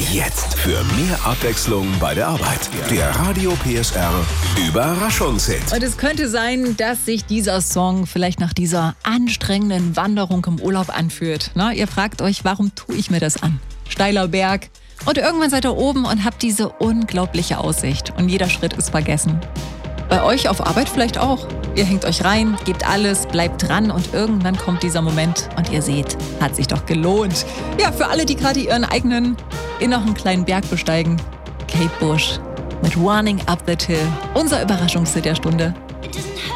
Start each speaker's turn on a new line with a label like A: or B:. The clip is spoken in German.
A: Jetzt für mehr Abwechslung bei der Arbeit. Der Radio PSR Überraschungshit.
B: Und es könnte sein, dass sich dieser Song vielleicht nach dieser anstrengenden Wanderung im Urlaub anfühlt. Na, ihr fragt euch, warum tue ich mir das an? Steiler Berg. Und irgendwann seid ihr oben und habt diese unglaubliche Aussicht. Und jeder Schritt ist vergessen. Bei euch auf Arbeit vielleicht auch. Ihr hängt euch rein, gebt alles, bleibt dran und irgendwann kommt dieser Moment und ihr seht, hat sich doch gelohnt. Ja, für alle, die gerade ihren eigenen inneren kleinen Berg besteigen. Kate Bush mit Running Up That Hill. Unser Überraschungshit der Stunde.